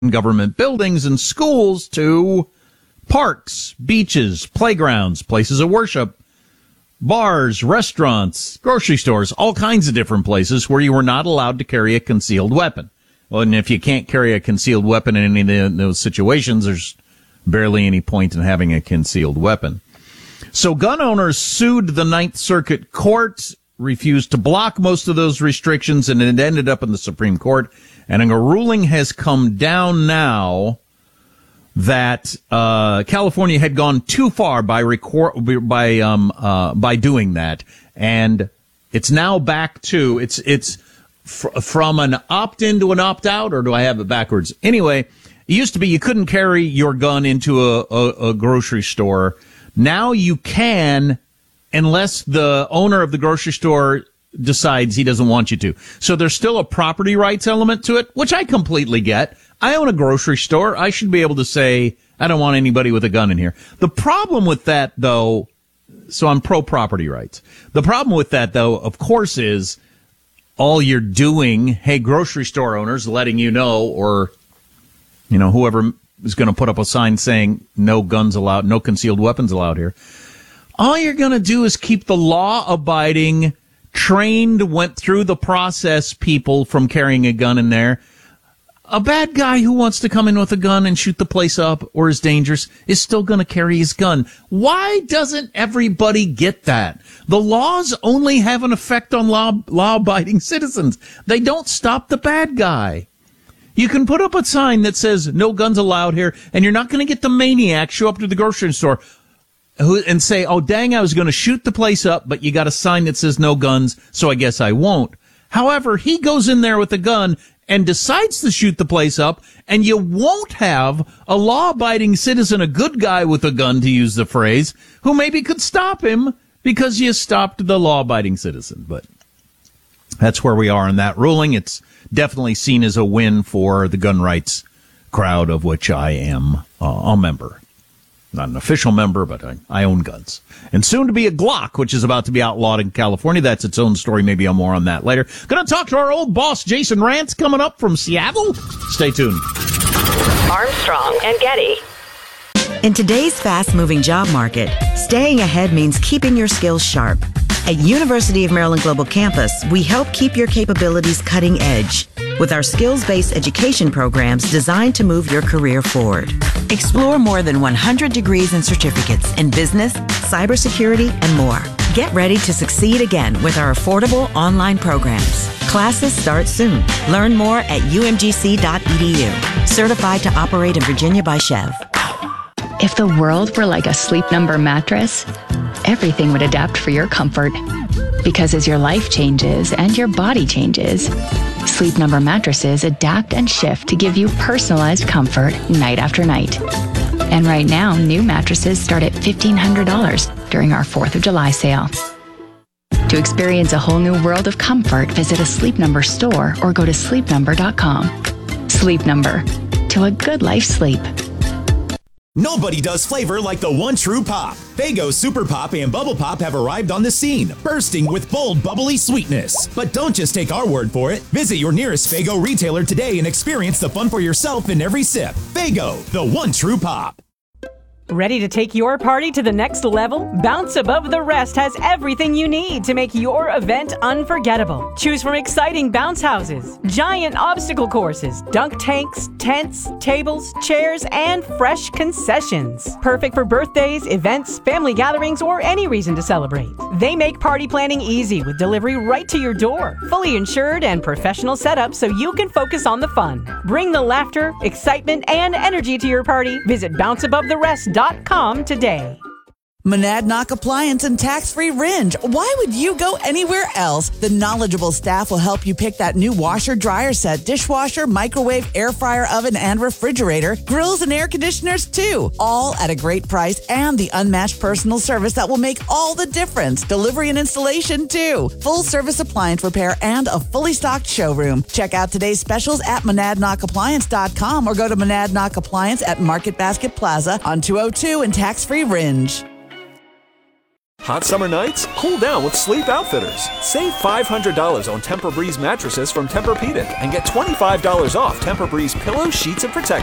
government buildings and schools to parks, beaches, playgrounds, places of worship, bars, restaurants, grocery stores, all kinds of different places where you were not allowed to carry a concealed weapon. Well, and if you can't carry a concealed weapon in any of those situations, there's barely any point in having a concealed weapon. So gun owners sued the Ninth Circuit Court, refused to block most of those restrictions, and it ended up in the Supreme Court. And a ruling has come down now that California had gone too far by doing that, and it's now back to it's from an opt-in to an opt-out, or do I have it backwards? Anyway, it used to be you couldn't carry your gun into a grocery store. Now you can, unless the owner of the grocery store decides he doesn't want you to. So there's still a property rights element to it, which I completely get. I own a grocery store. I should be able to say, I don't want anybody with a gun in here. The problem with that, though, so I'm pro property rights. The problem with that, though, of course, is all you're doing, hey, grocery store owners, letting you know, or, you know, whoever is going to put up a sign saying no guns allowed, no concealed weapons allowed here. All you're going to do is keep the law-abiding, trained, went through the process people from carrying a gun in there. A bad guy who wants to come in with a gun and shoot the place up or is dangerous is still going to carry his gun. Why doesn't everybody get that? The laws only have an effect on law-abiding citizens. They don't stop the bad guy. You can put up a sign that says no guns allowed here, and you're not going to get the maniac show up to the grocery store and say, oh, dang, I was going to shoot the place up, but you got a sign that says no guns, so I guess I won't. However, he goes in there with a gun and decides to shoot the place up, and you won't have a law-abiding citizen, a good guy with a gun, to use the phrase, who maybe could stop him because you stopped the law-abiding citizen. But that's where we are in that ruling. It's definitely seen as a win for the gun rights crowd, of which I am a member. Not an official member, but I own guns. And soon to be a Glock, which is about to be outlawed in California. That's its own story. Maybe I'll more on that later. Going to talk to our old boss, Jason Rantz, coming up from Seattle. Stay tuned. Armstrong and Getty. In today's fast-moving job market, staying ahead means keeping your skills sharp. At University of Maryland Global Campus, we help keep your capabilities cutting edge with our skills-based education programs designed to move your career forward. Explore more than 100 degrees and certificates in business, cybersecurity, and more. Get ready to succeed again with our affordable online programs. Classes start soon. Learn more at umgc.edu. Certified to operate in Virginia by Chev. If the world were like a Sleep Number mattress, everything would adapt for your comfort. Because as your life changes and your body changes, Sleep Number mattresses adapt and shift to give you personalized comfort night after night. And right now, new mattresses start at $1,500 during our 4th of July sale. To experience a whole new world of comfort, visit a Sleep Number store or go to sleepnumber.com. Sleep Number. To a good life sleep. Nobody does flavor like the one true pop. Faygo Super Pop and Bubble Pop have arrived on the scene, bursting with bold, bubbly sweetness. But don't just take our word for it. Visit your nearest Faygo retailer today and experience the fun for yourself in every sip. Faygo, the one true pop. Ready to take your party to the next level? Bounce Above the Rest has everything you need to make your event unforgettable. Choose from exciting bounce houses, giant obstacle courses, dunk tanks, tents, tables, chairs, and fresh concessions. Perfect for birthdays, events, family gatherings, or any reason to celebrate. They make party planning easy with delivery right to your door. Fully insured and professional setup so you can focus on the fun. Bring the laughter, excitement, and energy to your party. Visit bounceabovetherest.com today. Monadnock Appliance and Tax-Free Ringe. Why would you go anywhere else? The knowledgeable staff will help you pick that new washer, dryer set, dishwasher, microwave, air fryer, oven, and refrigerator, grills and air conditioners too. All at a great price and the unmatched personal service that will make all the difference. Delivery and installation too. Full service appliance repair and a fully stocked showroom. Check out today's specials at monadnockappliance.com or go to Monadnock Appliance at Market Basket Plaza on 202 and Tax-Free Ringe. Hot summer nights? Cool down with Sleep Outfitters. Save $500 on Tempur-Breeze mattresses from Tempur-Pedic and get $25 off Tempur-Breeze pillows, sheets, and protectors.